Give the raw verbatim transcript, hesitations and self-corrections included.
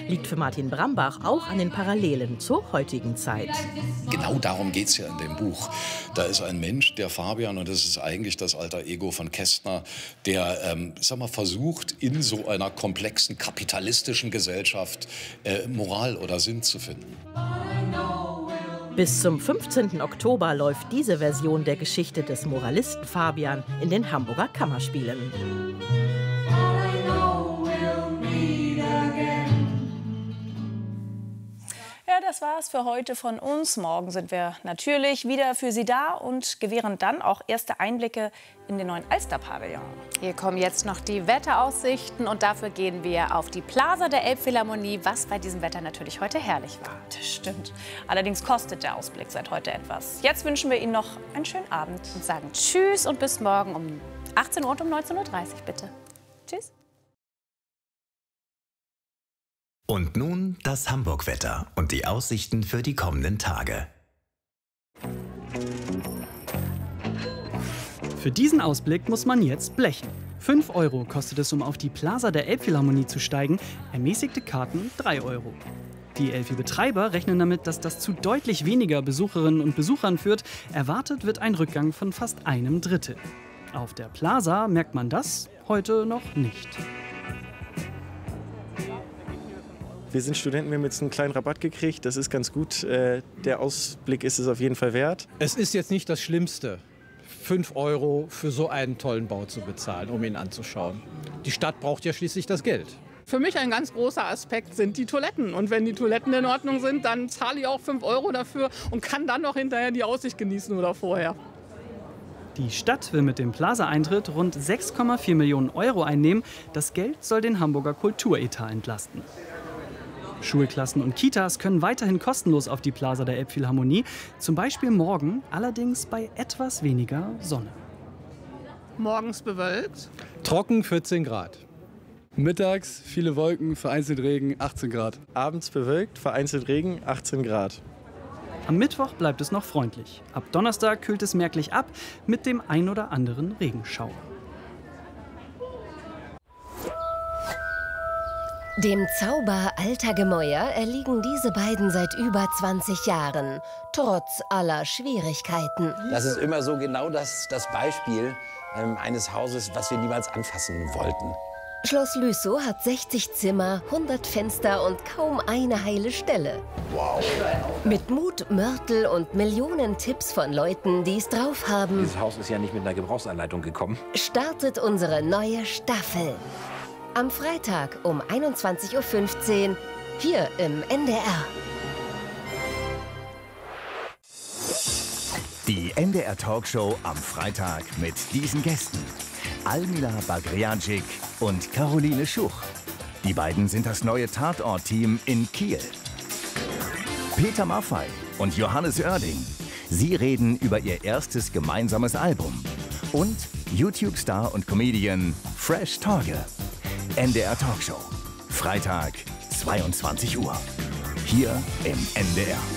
liegt für Martin Brambach auch an den Parallelen zur heutigen Zeit. Genau darum geht es ja in dem Buch. Da ist ein Mensch, der Fabian, und das ist eigentlich das alter Ego von Kästner, der ähm, sag mal, versucht, in so einer komplexen kapitalistischen Gesellschaft äh, Moral oder Sinn zu finden. Bis zum fünfzehnten Oktober läuft diese Version der Geschichte des Moralisten Fabian in den Hamburger Kammerspielen. Ja, das war's für heute von uns. Morgen sind wir natürlich wieder für Sie da und gewähren dann auch erste Einblicke in den neuen Alster-Pavillon. Hier kommen jetzt noch die Wetteraussichten und dafür gehen wir auf die Plaza der Elbphilharmonie, was bei diesem Wetter natürlich heute herrlich war. Das stimmt. Allerdings kostet der Ausblick seit heute etwas. Jetzt wünschen wir Ihnen noch einen schönen Abend. Und sagen Tschüss und bis morgen um achtzehn Uhr und um neunzehn Uhr dreißig bitte. Tschüss. Und nun das Hamburg-Wetter und die Aussichten für die kommenden Tage. Für diesen Ausblick muss man jetzt blechen. fünf Euro kostet es, um auf die Plaza der Elbphilharmonie zu steigen, ermäßigte Karten drei Euro. Die Elfi-Betreiber rechnen damit, dass das zu deutlich weniger Besucherinnen und Besuchern führt. Erwartet wird ein Rückgang von fast einem Drittel. Auf der Plaza merkt man das heute noch nicht. Wir sind Studenten, wir haben jetzt einen kleinen Rabatt gekriegt, das ist ganz gut. Äh, der Ausblick ist es auf jeden Fall wert. Es ist jetzt nicht das Schlimmste, fünf Euro für so einen tollen Bau zu bezahlen, um ihn anzuschauen. Die Stadt braucht ja schließlich das Geld. Für mich ein ganz großer Aspekt sind die Toiletten. Und wenn die Toiletten in Ordnung sind, dann zahle ich auch fünf Euro dafür und kann dann noch hinterher die Aussicht genießen oder vorher. Die Stadt will mit dem Plaza-Eintritt rund sechs Komma vier Millionen Euro einnehmen. Das Geld soll den Hamburger Kulturetat entlasten. Schulklassen und Kitas können weiterhin kostenlos auf die Plaza der Elbphilharmonie, zum Beispiel morgen, allerdings bei etwas weniger Sonne. Morgens bewölkt. Trocken vierzehn Grad. Mittags viele Wolken, vereinzelt Regen, achtzehn Grad. Abends bewölkt, vereinzelt Regen, achtzehn Grad. Am Mittwoch bleibt es noch freundlich. Ab Donnerstag kühlt es merklich ab mit dem ein oder anderen Regenschauer. Dem Zauber alter Gemäuer erliegen diese beiden seit über zwanzig Jahren, trotz aller Schwierigkeiten. Das ist immer so genau das, das Beispiel ähm, eines Hauses, was wir niemals anfassen wollten. Schloss Lüssow hat sechzig Zimmer, hundert Fenster und kaum eine heile Stelle. Wow. Mit Mut, Mörtel und Millionen Tipps von Leuten, die es drauf haben, Dieses Haus ist ja nicht mit einer Gebrauchsanleitung gekommen. startet unsere neue Staffel. Am Freitag um einundzwanzig Uhr fünfzehn hier im N D R. Die N D R-Talkshow am Freitag mit diesen Gästen. Almila Bagriancic und Caroline Schuch. Die beiden sind das neue Tatort-Team in Kiel. Peter Maffay und Johannes Oerding. Sie reden über ihr erstes gemeinsames Album. Und YouTube-Star und Comedian Fresh Torge. N D R Talkshow. Freitag, zweiundzwanzig Uhr. Hier im N D R.